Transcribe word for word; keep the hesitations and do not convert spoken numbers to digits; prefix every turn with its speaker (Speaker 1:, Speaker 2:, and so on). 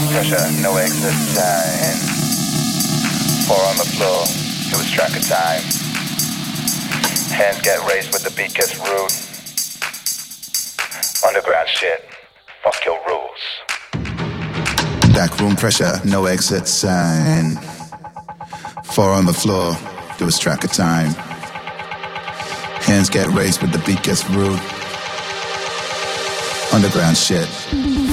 Speaker 1: pressure, no exit sign. Four on the floor, lose track of time. Hands get raised when the beat gets rude. Underground shit, fuck your rules.
Speaker 2: Backroom pressure, no exit sign. Four on the floor, lose track of time. Hands get raised when the beat gets rude. Underground shit.